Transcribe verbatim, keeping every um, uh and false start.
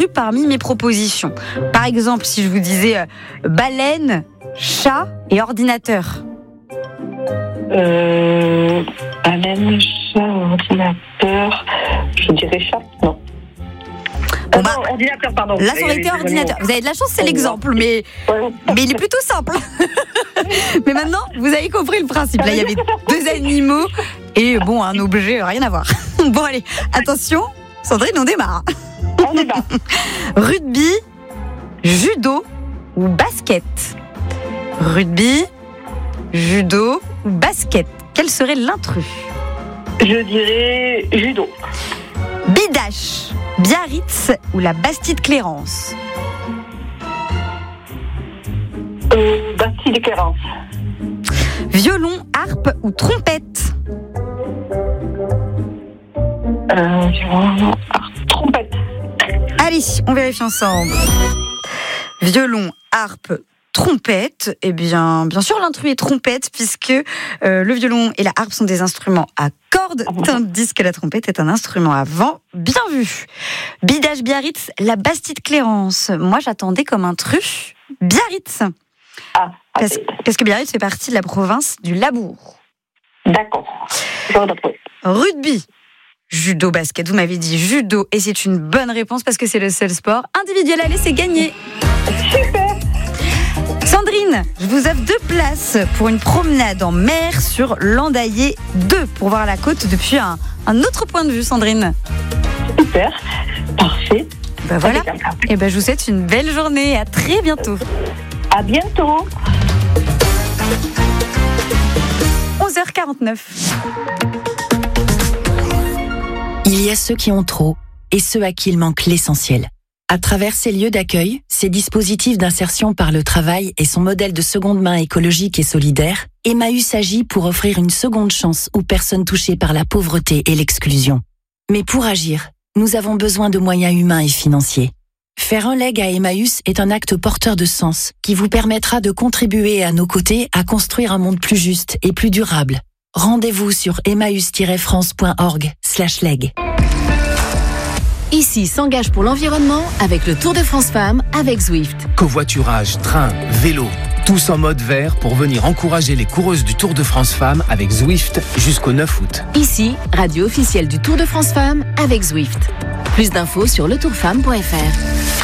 l'intrus parmi mes propositions. Par exemple, si je vous disais euh, baleine, chat et ordinateur. Euh, baleine, chat, ordinateur. Je dirais chat, non. Bon Ah bah, non, ordinateur, pardon. là, ça aurait été ordinateur. Vous avez de la chance, c'est l'exemple, mais, mais il est plutôt simple. Mais maintenant, vous avez compris le principe. Là, il y avait deux animaux et bon, un objet, rien à voir. Bon, allez, attention, Sandrine, on démarre. On démarre. Rugby, judo ou basket? Rugby, judo ou basket? Quel serait l'intrus? Je dirais judo. Bidache, Biarritz ou la Bastide-Clérance? Euh, Bastille Clérance. Violon, harpe ou trompette? Euh, violon, harpe, trompette. Allez, on vérifie ensemble. Violon, harpe, trompette. Eh bien, bien sûr, l'intrus est trompette puisque euh, le violon et la harpe sont des instruments à cordes, tandis que la trompette est un instrument à vent. Bien vu. Bidache, Biarritz, la Bastide-Clérance. Moi, j'attendais comme intrus Biarritz. Ah, Parce, parce que Biarritz fait partie de la province du Labourd. d'accord. Rugby, judo, basket. Vous m'avez dit judo et c'est une bonne réponse parce que c'est le seul sport individuel. Allez, c'est gagné. Super. Sandrine, je vous offre deux places pour une promenade en mer sur l'Andaillé deux pour voir la côte depuis un, un autre point de vue, Sandrine. Super. Parfait. Ben voilà. Et ben je vous souhaite une belle journée. À très bientôt. À bientôt. onze heures quarante-neuf. Il y a ceux qui ont trop et ceux à qui il manque l'essentiel. À travers ces lieux d'accueil, ces dispositifs d'insertion par le travail et son modèle de seconde main écologique et solidaire, Emmaüs agit pour offrir une seconde chance aux personnes touchées par la pauvreté et l'exclusion. Mais pour agir, nous avons besoin de moyens humains et financiers. Faire un leg à Emmaüs est un acte porteur de sens qui vous permettra de contribuer à nos côtés à construire un monde plus juste et plus durable. Rendez-vous sur emmaüs tiret france point org slash leg. Ici s'engage pour l'environnement avec le Tour de France Femmes avec Zwift. Covoiturage, train, vélo, tous en mode vert pour venir encourager les coureuses du Tour de France Femmes avec Zwift jusqu'au neuf août. Ici, radio officielle du Tour de France Femmes avec Zwift. Plus d'infos sur le tour femme point f r.